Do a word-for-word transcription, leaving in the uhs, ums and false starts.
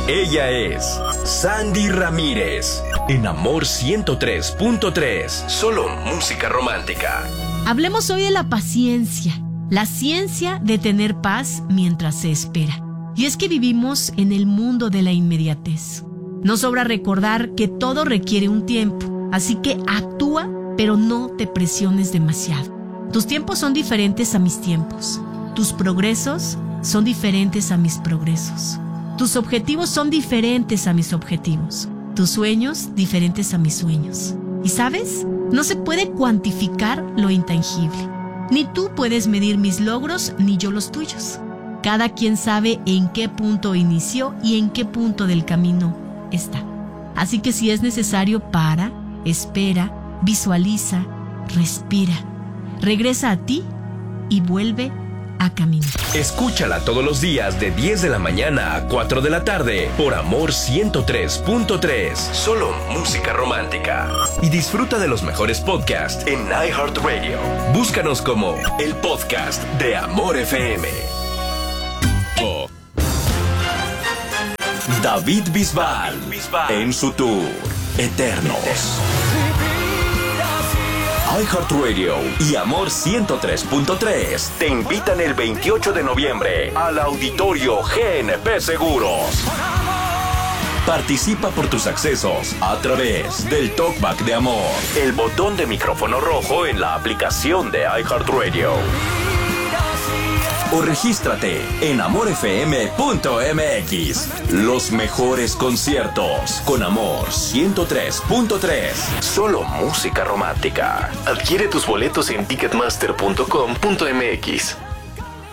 Ella es Sandy Ramírez. En Amor ciento tres punto tres. Solo música romántica. Hablemos hoy de la paciencia. La ciencia de tener paz mientras se espera. Y es que vivimos en el mundo de la inmediatez. No sobra recordar que todo requiere un tiempo. Así que actúa, pero no te presiones demasiado. Tus tiempos son diferentes a mis tiempos. Tus progresos son diferentes a mis progresos. Tus objetivos son diferentes a mis objetivos. Tus sueños diferentes a mis sueños. ¿Y sabes? No se puede cuantificar lo intangible. Ni tú puedes medir mis logros, ni yo los tuyos. Cada quien sabe en qué punto inició y en qué punto del camino está. Así que si es necesario, para, espera, visualiza, respira. Regresa a ti y vuelve a caminar. Escúchala todos los días de diez de la mañana a cuatro de la tarde por Amor ciento tres punto tres. Solo música romántica. Y disfruta de los mejores podcasts en iHeartRadio. Búscanos como el podcast de Amor F M. Oh. David Bisbal en su tour Eternos. iHeartRadio y Amor ciento tres punto tres te invitan el veintiocho de noviembre al Auditorio G N P Seguros. Participa por tus accesos a través del Talkback de Amor, el botón de micrófono rojo en la aplicación de iHeartRadio. O regístrate en amor f m punto m x. Los mejores conciertos con Amor ciento tres punto tres. Solo música romántica. Adquiere tus boletos en ticketmaster punto com punto m x.